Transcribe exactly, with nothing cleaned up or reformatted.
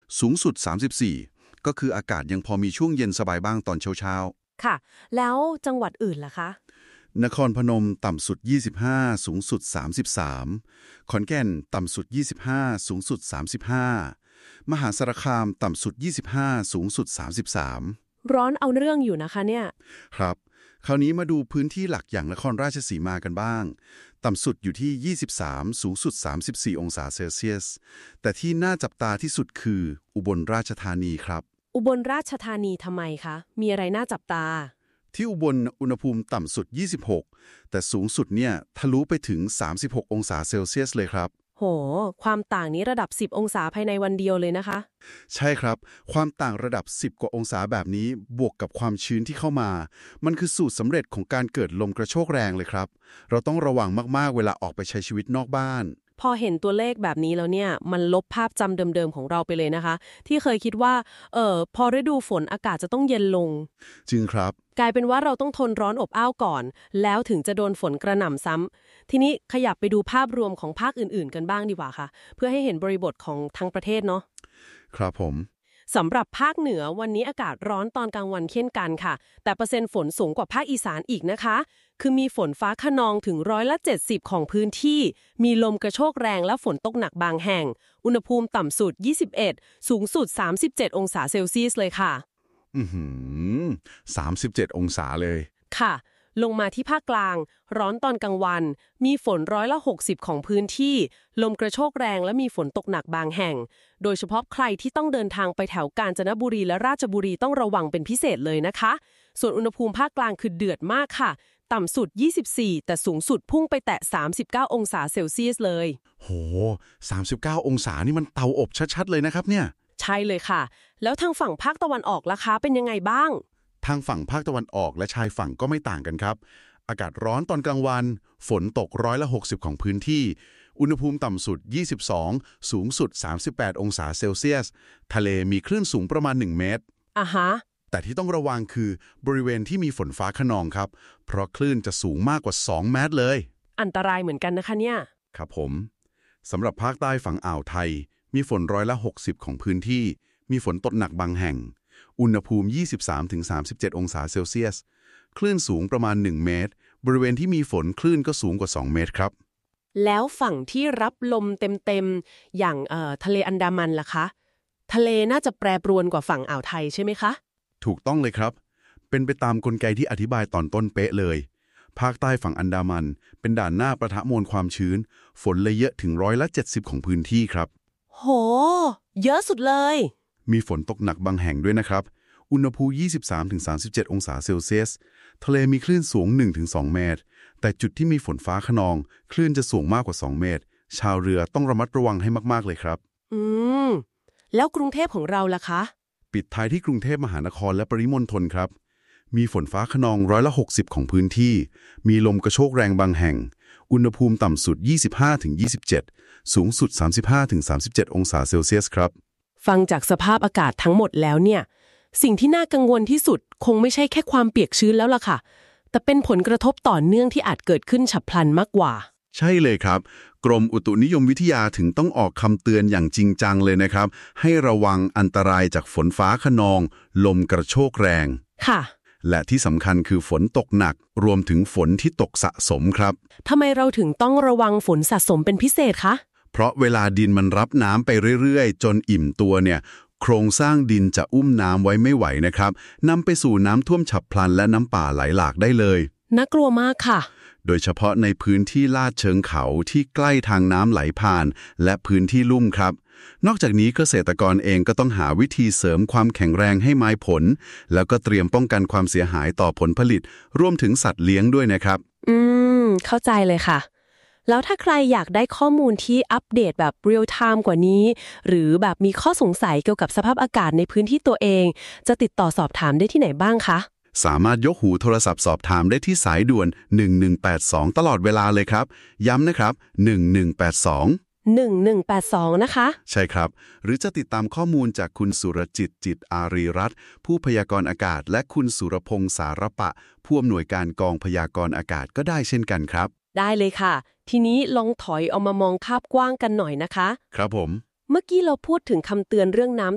สูงสุดสามสิบสี่ก็คืออากาศยังพอมีช่วงเย็นสบายบ้างตอนเช้าๆค่ะแล้วจังหวัดอื่นล่ะคะๆนครพนมต่ำสุดยี่สิบห้าสูงสุดสามสิบสามขอนแก่นต่ำสุดยี่สิบห้าสูงสุดสามสิบห้ามหาสารคามต่ำสุดยี่สิบห้าสูงสุดสามสิบสามร้อนเอาเรื่องอยู่นะคะเนี่ยครับคราวนี้มาดูพื้นที่หลักอย่างนครราชสีมากันบ้างต่ำสุดอยู่ที่ยี่สิบสามสูงสุดสามสิบสี่องศาเซลเซียสแต่ที่น่าจับตาที่สุดคืออุบลราชธานีครับอุบลราชธานีทำไมคะมีอะไรน่าจับตาที่อุบลอุณหภูมิต่ำสุดยี่สิบหกแต่สูงสุดเนี่ยทะลุไปถึงสามสิบหกองศาเซลเซียสเลยครับโหความต่างนี้ระดับสิบองศาภายในวันเดียวเลยนะคะใช่ครับความต่างระดับสิบกว่าองศาแบบนี้บวกกับความชื้นที่เข้ามามันคือสูตรสำเร็จของการเกิดลมกระโชกแรงเลยครับเราต้องระวังมากๆเวลาออกไปใช้ชีวิตนอกบ้านพอเห็นตัวเลขแบบนี้แล้วเนี่ยมันลบภาพจำเดิมๆของเราไปเลยนะคะที่เคยคิดว่าเออพอฤดูฝนอากาศจะต้องเย็นลงจริงครับกลายเป็นว่าเราต้องทนร้อนอบอ้าวก่อนแล้วถึงจะโดนฝนกระหน่ำซ้ำทีนี้ขยับไปดูภาพรวมของภาคอื่นๆกันบ้างดีกว่าค่ะเพื่อให้เห็นบริบทของทั้งประเทศเนาะครับผมสำหรับภาคเหนือวันนี้อากาศร้อนตอนกลางวันเช่นกันค่ะแต่เปอร์เซ็นต์ฝนสูงกว่าภาคอีสานอีกนะคะคือมีฝนฟ้าคะนองถึงร้อยละเจ็ดสิบของพื้นที่มีลมกระโชกแรงและฝนตกหนักบางแห่งอุณหภูมิต่ำสุดยี่สิบเอ็ดสูงสุดสามสิบเจ็ดองศาเซลเซียสเลยค่ะอือหือสามสิบเจ็ดองศาเลยค่ะลงมาที่ภาคกลางร้อนตอนกลางวันมีฝนร้อยละหกสิบของพื้นที่ลมกระโชกแรงและมีฝนตกหนักบางแห่งโดยเฉพาะใครที่ต้องเดินทางไปแถวกาญจนบุรีและราชบุรีต้องระวังเป็นพิเศษเลยนะคะส่วนอุณหภูมิภาคกลางคือเดือดมากค่ะต่ำสุดยี่สิบสี่แต่สูงสุดพุ่งไปแตะสามสิบเก้าองศาเซลเซียสเลยโหสามสิบเก้าองศานี่มันเตาอบชัดๆเลยนะครับเนี่ยใช่เลยค่ะแล้วทางฝั่งภาคตะวันออกล่ะคะเป็นยังไงบ้างทางฝั่งภาคตะวันออกและชายฝั่งก็ไม่ต่างกันครับอากาศร้อนตอนกลางวันฝนตกร้อยละหกสิบของพื้นที่อุณหภูมิต่ำสุดยี่สิบสองสูงสุดสามสิบแปดองศาเซลเซียสทะเลมีคลื่นสูงประมาณหนึ่งเมตรอ่ะฮะแต่ที่ต้องระวังคือบริเวณที่มีฝนฟ้าคะนองครับเพราะคลื่นจะสูงมากกว่าสองเมตรเลยอันตรายเหมือนกันนะคะเนี่ยครับผมสำหรับภาคใต้ฝั่งอ่าวไทยมีฝนร้อยละหกสิบของพื้นที่มีฝนตกหนักบางแห่งอุณหภูมิ ยี่สิบสามถึงสามสิบเจ็ด องศาเซลเซียสคลื่นสูงประมาณหนึ่งเมตรบริเวณที่มีฝนคลื่นก็สูงกว่าสองเมตรครับแล้วฝั่งที่รับลมเต็มๆอย่างเอ่อทะเลอันดามันล่ะคะทะเลน่าจะแปรปรวนกว่าฝั่งอ่าวไทยใช่ไหมคะถูกต้องเลยครับเป็นไปตามกลไกที่อธิบายตอนต้นเป๊ะเลยภาคใต้ฝั่งอันดามันเป็นด่านหน้าประทะมวลความชื้นฝนเลยเยอะถึงร้อยละเจ็ดสิบของพื้นที่ครับโหเยอะสุดเลยมีฝนตกหนักบางแห่งด้วยนะครับอุณหภูมิ ยี่สิบสามถึงสามสิบเจ็ด องศาเซลเซียสทะเลมีคลื่นสูง หนึ่งถึงสอง เมตรแต่จุดที่มีฝนฟ้าคะนองคลื่นจะสูงมากกว่าสองเมตรชาวเรือต้องระมัดระวังให้มากๆเลยครับอืมแล้วกรุงเทพของเราล่ะคะปิดท้ายที่กรุงเทพมหานครและปริมณฑลครับมีฝนฟ้าคะนองร้อยละหกสิบของพื้นที่มีลมกระโชกแรงบางแห่งอุณหภูมิต่ำสุด ยี่สิบห้าถึงยี่สิบเจ็ด สูงสุด สามสิบห้าถึงสามสิบเจ็ด องศาเซลเซียสครับฟังจากสภาพอากาศทั้งหมดแล้วเนี่ยสิ่งที่น่ากังวลที่สุดคงไม่ใช่แค่ความเปียกชื้นแล้วล่ะค่ะแต่เป็นผลกระทบต่อเนื่องที่อาจเกิดขึ้นฉับพลันมากกว่าใช่เลยครับกรมอุตุนิยมวิทยาถึงต้องออกคำเตือนอย่างจริงจังเลยนะครับให้ระวังอันตรายจากฝนฟ้าคะนองลมกระโชกแรงค่ะและที่สำคัญคือฝนตกหนักรวมถึงฝนที่ตกสะสมครับทำไมเราถึงต้องระวังฝนสะสมเป็นพิเศษคะเพราะเวลาดินมันรับน้ำไปเรื่อยๆจนอิ่มตัวเนี่ยโครงสร้างดินจะอุ้มน้ำไว้ไม่ไหวนะครับนำไปสู่น้ำท่วมฉับพลันและน้ำป่าไหลหลากได้เลยน่ากลัวมากค่ะโดยเฉพาะในพื้นที่ลาดเชิงเขาที่ใกล้ทางน้ำไหลผ่านและพื้นที่ลุ่มครับนอกจากนี้เกษตรกรเองก็ต้องหาวิธีเสริมความแข็งแรงให้ไม้ผลแล้วก็เตรียมป้องกันความเสียหายต่อผลผลิตรวมถึงสัตว์เลี้ยงด้วยนะครับอืมเข้าใจเลยค่ะแล้วถ้าใครอยากได้ข้อมูลที่อัปเดตแบบเรียลไทม์กว่านี้หรือแบบมีข้อสงสัยเกี่ยวกับสภาพอากาศในพื้นที่ตัวเองจะติดต่อสอบถามได้ที่ไหนบ้างคะสามารถยกหูโทรศัพท์สอบถามได้ที่สายด่วนหนึ่งหนึ่งแปดสองตลอดเวลาเลยครับย้ำนะครับหนึ่งหนึ่งแปดสองหนึ่งหนึ่งแปดสองนะคะใช่ครับหรือจะติดตามข้อมูลจากคุณสุรจิตจิตอารีรัตน์ผู้พยากรณ์อากาศและคุณสุรพงษ์สารปะผู้อำนวยการกองพยากรณ์อากาศก็ได้เช่นกันครับได้เลยค่ะทีนี้ลองถอยออกมามองภาพกว้างกันหน่อยนะคะครับผมเมื่อกี้เราพูดถึงคำเตือนเรื่องน้ำ